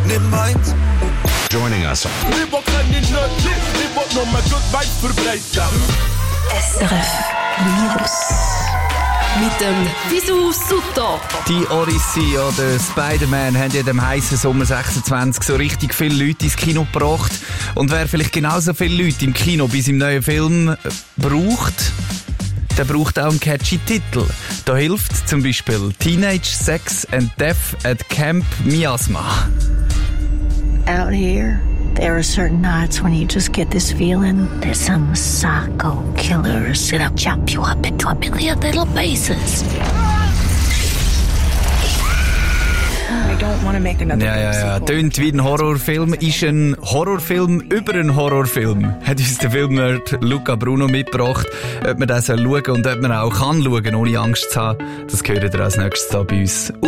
nicht meins. Joining us. SRF Virus. Mit dem Bisou Sutter. Die Odyssey oder Spider-Man haben ja dem heissen Sommer 26 so richtig viele Leute ins Kino gebracht. Und wer vielleicht genauso viele Leute im Kino bis im neuen Film braucht, der braucht auch einen catchy Titel. Da hilft zum Beispiel Teenage Sex and Death at Camp Miasma. Out here, there are certain nights when you just get this feeling there's some psycho killers that'll chop you up into a million little pieces. Ja. Tönt wie ein Horrorfilm, ist ein Horrorfilm über einen Horrorfilm. Hat uns der Filmnerd Luca Bruno mitgebracht. Ob man das schauen soll und ob man auch kann schauen, ohne Angst zu haben, das gehört ihr als nächstes da bei uns.